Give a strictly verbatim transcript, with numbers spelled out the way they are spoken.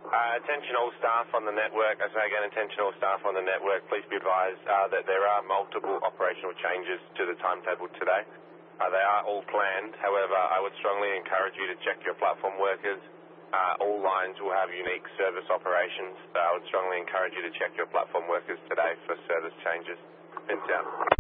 Uh, attention all staff on the network. As I say again, attention all staff on the network. Please be advised uh, that there are multiple operational changes to the timetable today. Uh, they are all planned. However, I would strongly encourage you to check your platform workers. Uh, all lines will have unique service operations. So I would strongly encourage you to check your platform workers today for service changes. Vince out.